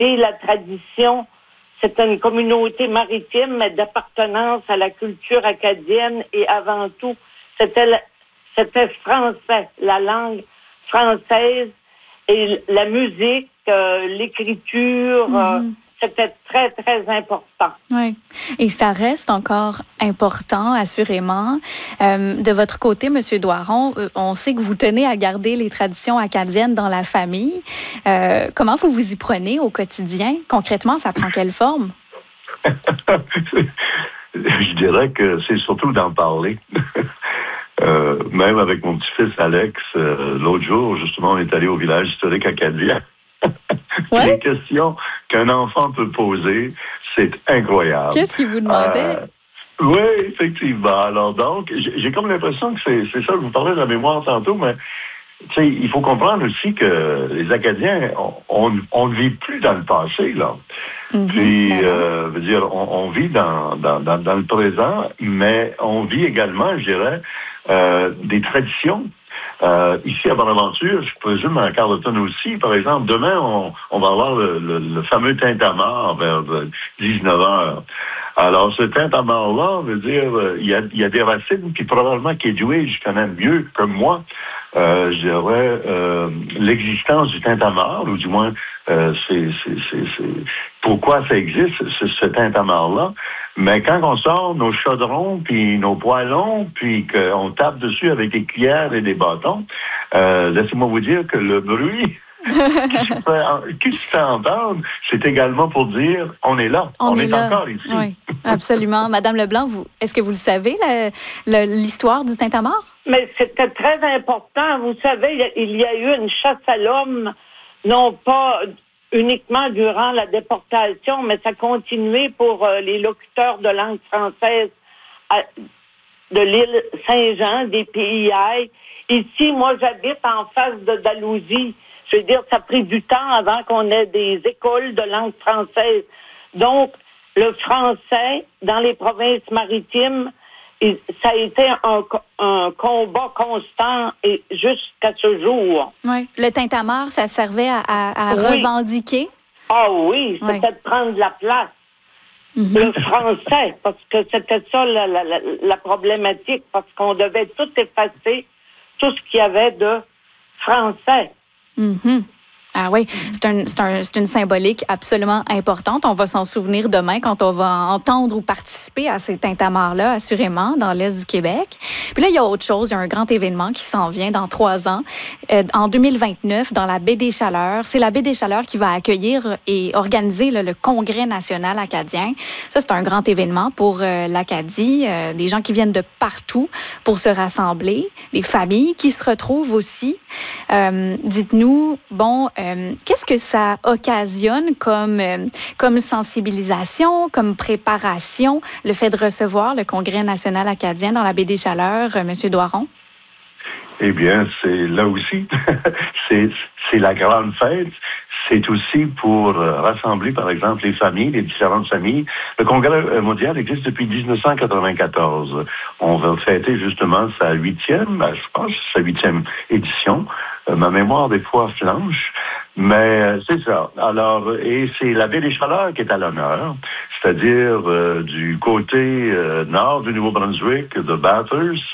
et la tradition. C'était une communauté maritime, mais d'appartenance à la culture acadienne et avant tout, c'était français, la langue française et la musique, l'écriture, c'était très, très important. Oui, et ça reste encore important, assurément. De votre côté, M. Doiron, on sait que vous tenez à garder les traditions acadiennes dans la famille. Comment vous vous y prenez au quotidien? Concrètement, ça prend quelle forme? Je dirais que c'est surtout d'en parler. Même avec mon petit-fils Alex, l'autre jour, justement, on est allé au village historique acadien. Ouais? Les questions qu'un enfant peut poser, c'est incroyable. Qu'est-ce qu'il vous demandait? Oui, effectivement. Alors donc, j'ai comme l'impression que c'est ça, je vous parlais de la mémoire tantôt, mais il faut comprendre aussi que les Acadiens, on ne vit plus dans le passé, là. Puis, veut dire, on vit dans le présent, mais on vit également, je dirais, des traditions. Ici à Bonaventure, je présume à Carleton aussi, par exemple, demain, on va avoir le fameux tintamarre vers 19h. Alors, ce tintamarre-là, veut dire, il y a des racines, puis probablement qu'Edwidge connaît mieux que moi, je dirais, l'existence du tintamarre, ou du moins, c'est pourquoi ça existe, ce tintamarre-là. Mais quand on sort nos chaudrons, puis nos poêlons, puis qu'on tape dessus avec des cuillères et des bâtons, laissez-moi vous dire que le bruit qui se fait entendre, c'est également pour dire on est là, on est là. Encore ici. Oui, absolument. Madame Leblanc, est-ce que vous le savez, l'histoire du tintamarre? Mais c'était très important. Vous savez, il y a eu une chasse à l'homme, non pas uniquement durant la déportation, mais ça a continué pour les locuteurs de langue française de l'île Saint-Jean, des PII. Ici, moi, j'habite en face de Dalhousie. Je veux dire, ça a pris du temps avant qu'on ait des écoles de langue française. Donc, le français, dans les provinces maritimes, ça a été un combat constant et jusqu'à ce jour. Oui. Le tintamarre, ça servait à revendiquer? Ah oui, c'était de prendre la place. Le français, parce que c'était ça la problématique, parce qu'on devait tout effacer, tout ce qu'il y avait de français. Ah oui, c'est une symbolique absolument importante. On va s'en souvenir demain quand on va entendre ou participer à ces tintamarres-là, assurément, dans l'Est du Québec. Puis là, il y a autre chose. Il y a un grand événement qui s'en vient dans 3 ans. En 2029, dans la baie des Chaleurs. C'est la baie des Chaleurs qui va accueillir et organiser le Congrès national acadien. Ça, c'est un grand événement pour l'Acadie. Des gens qui viennent de partout pour se rassembler. Des familles qui se retrouvent aussi. Dites-nous, qu'est-ce que ça occasionne comme sensibilisation, comme préparation, le fait de recevoir le Congrès national acadien dans la baie des Chaleurs, M. Doiron? Eh bien, c'est là aussi, c'est la grande fête. C'est aussi pour rassembler, par exemple, les familles, les différentes familles. Le Congrès mondial existe depuis 1994. On va fêter justement sa 8e, je pense, sa 8e édition. Ma mémoire, des fois, flanche. Mais c'est ça. Alors, et c'est la baie des Chaleurs qui est à l'honneur, c'est-à-dire du côté nord du Nouveau-Brunswick, de Bathurst,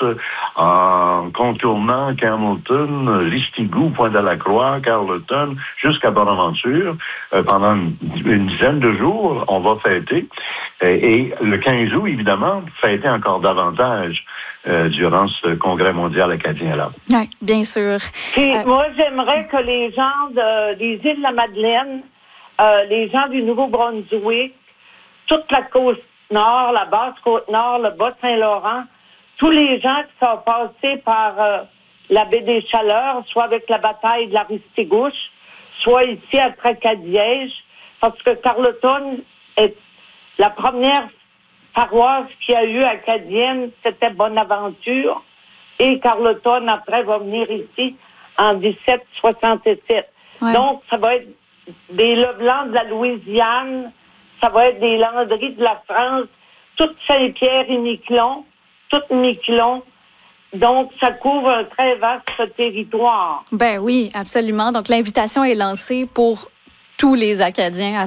en contournant Campbellton, Listigou, Pointe-à-la-Croix, Carleton, jusqu'à Bonaventure. Pendant une dizaine de jours, on va fêter. Et le 15 août, évidemment, fêter encore davantage durant ce Congrès mondial acadien-là. Oui, bien sûr. Puis, moi, j'aimerais que les gens des îles de la Madeleine, les gens du Nouveau-Brunswick, toute la côte nord, la basse côte nord, le Bas-Saint-Laurent, tous les gens qui sont passés par la baie des Chaleurs, soit avec la bataille de la Ristigouche, soit ici à Tracadie, parce que Carleton est la première paroisse qu'il y a eu acadienne, c'était Bonaventure, et Carleton, après, va venir ici en 1767. Ouais. Donc, ça va être des Leblanc de la Louisiane, ça va être des Landry de la France, toute Saint-Pierre et Miquelon, toute Miquelon. Donc, ça couvre un très vaste territoire. Ben oui, absolument. Donc, l'invitation est lancée pour tous les Acadiens